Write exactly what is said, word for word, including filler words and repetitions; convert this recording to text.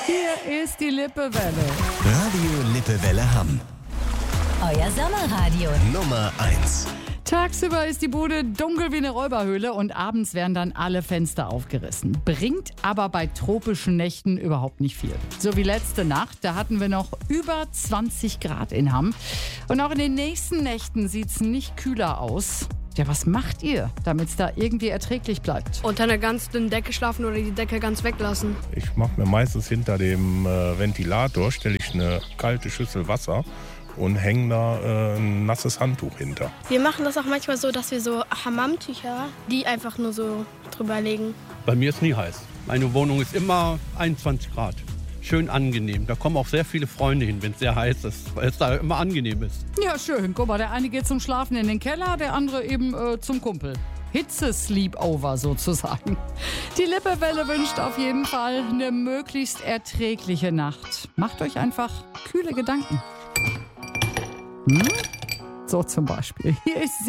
Hier ist die Lippewelle. Radio Lippewelle Hamm. Euer Sommerradio. Nummer eins. Tagsüber ist die Bude dunkel wie eine Räuberhöhle und abends werden dann alle Fenster aufgerissen. Bringt aber bei tropischen Nächten überhaupt nicht viel. So wie letzte Nacht, da hatten wir noch über zwanzig Grad in Hamm. Und auch in den nächsten Nächten sieht es nicht kühler aus. Ja, was macht ihr, damit es da irgendwie erträglich bleibt? Unter einer ganz dünnen Decke schlafen oder die Decke ganz weglassen. Ich mache mir meistens hinter dem äh, Ventilator, stelle ich eine kalte Schüssel Wasser und hänge da äh, ein nasses Handtuch hinter. Wir machen das auch manchmal so, dass wir so Hammamtücher, die einfach nur so drüber legen. Bei mir ist nie heiß. Meine Wohnung ist immer einundzwanzig Grad. Schön angenehm. Da kommen auch sehr viele Freunde hin, wenn es sehr heiß ist, weil es da immer angenehm ist. Ja, schön. Guck mal, der eine geht zum Schlafen in den Keller, der andere eben äh, zum Kumpel. Hitze-Sleepover sozusagen. Die Lippewelle wünscht auf jeden Fall eine möglichst erträgliche Nacht. Macht euch einfach kühle Gedanken. Hm? So zum Beispiel. Hier ist sie.